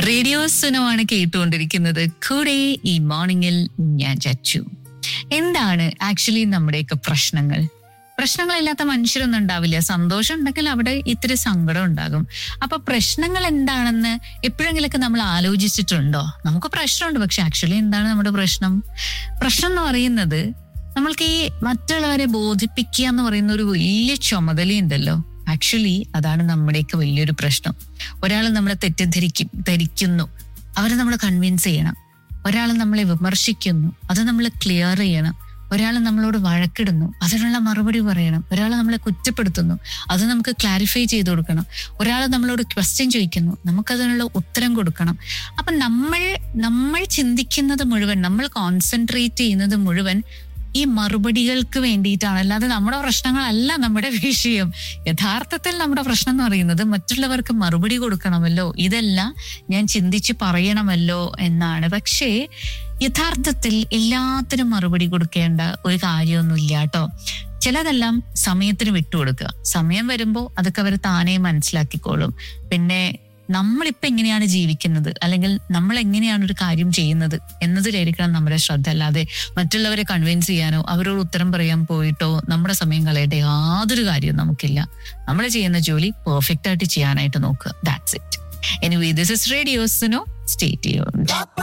Radio സുനമാണ് കേട്ടുകൊണ്ടിരിക്കുന്നത്. കൂടെ ഈ മോർണിംഗിൽ ഞാൻ ചച്ചു. എന്താണ് ആക്ച്വലി നമ്മുടെയൊക്കെ പ്രശ്നങ്ങളില്ലാത്ത മനുഷ്യരൊന്നും ഉണ്ടാവില്ല. സന്തോഷം ഉണ്ടെങ്കിൽ അവിടെ ഇത്തിരി സങ്കടം ഉണ്ടാകും. അപ്പൊ പ്രശ്നങ്ങൾ എന്താണെന്ന് എപ്പോഴെങ്കിലൊക്കെ നമ്മൾ ആലോചിച്ചിട്ടുണ്ടോ? നമുക്ക് പ്രശ്നമുണ്ട്, പക്ഷെ ആക്ച്വലി എന്താണ് നമ്മുടെ പ്രശ്നം എന്ന് പറയുന്നത്, നമ്മൾക്ക് ഈ മറ്റുള്ളവരെ ബോധിപ്പിക്കുക എന്ന് പറയുന്ന ഒരു വലിയ ചുമതലയുണ്ടല്ലോ. ആക്ച്വലി അതാണ് നമ്മുടെയൊക്കെ വലിയൊരു പ്രശ്നം. ഒരാൾ നമ്മളെ ധരിക്കുന്നു, അവരെ നമ്മൾ കൺവിൻസ് ചെയ്യണം. ഒരാൾ നമ്മളെ വിമർശിക്കുന്നു, അത് നമ്മൾ ക്ലിയർ ചെയ്യണം. ഒരാൾ നമ്മളോട് വഴക്കിടുന്നു, അതിനുള്ള മറുപടി പറയണം. ഒരാൾ നമ്മളെ കുറ്റപ്പെടുത്തുന്നു, അത് നമുക്ക് ക്ലാരിഫൈ ചെയ്ത് കൊടുക്കണം. ഒരാൾ നമ്മളോട് ക്വസ്റ്റ്യൻ ചോദിക്കുന്നു, നമുക്കതിനുള്ള ഉത്തരം കൊടുക്കണം. അപ്പൊ നമ്മൾ ചിന്തിക്കുന്നത് മുഴുവൻ, നമ്മൾ കോൺസെൻട്രേറ്റ് ചെയ്യുന്നത് മുഴുവൻ ഈ മറുപടികൾക്ക് വേണ്ടിയിട്ടാണ്. അല്ലാതെ നമ്മുടെ പ്രശ്നങ്ങളല്ല നമ്മുടെ വിഷയം. യഥാർത്ഥത്തിൽ നമ്മുടെ പ്രശ്നം എന്ന് പറയുന്നത് മറ്റുള്ളവർക്ക് മറുപടി കൊടുക്കണമല്ലോ, ഇതെല്ലാം ഞാൻ ചിന്തിച്ച് പറയണമല്ലോ എന്നാണ്. പക്ഷേ യഥാർത്ഥത്തിൽ എല്ലാത്തിനും മറുപടി കൊടുക്കേണ്ട ഒരു കാര്യമൊന്നുമില്ല കേട്ടോ. ചിലതെല്ലാം സമയത്തിന് വിട്ടുകൊടുക്കുക. സമയം വരുമ്പോൾ അതൊക്കെ അവർ താനേ മനസ്സിലാക്കിക്കോളും. പിന്നെ നമ്മളിപ്പോൾ എങ്ങനെയാണ് ജീവിക്കുന്നത്, അല്ലെങ്കിൽ നമ്മൾ എങ്ങനെയാണ് ഒരു കാര്യം ചെയ്യുന്നത് എന്നതിലായിരിക്കണം നമ്മുടെ ശ്രദ്ധ. അല്ലാതെ മറ്റുള്ളവരെ കൺവിൻസ് ചെയ്യാനോ അവരോട് ഉത്തരം പറയാൻ പോയിട്ടോ നമ്മുടെ സമയം കളയേണ്ട യാതൊരു കാര്യവും നമുക്കില്ല. നമ്മൾ ചെയ്യുന്ന ജോലി പെർഫെക്റ്റ് ആയിട്ട് ചെയ്യാനായിട്ട് നോക്കുക. That's it. Anyway, this is radio Suno. Stay tuned.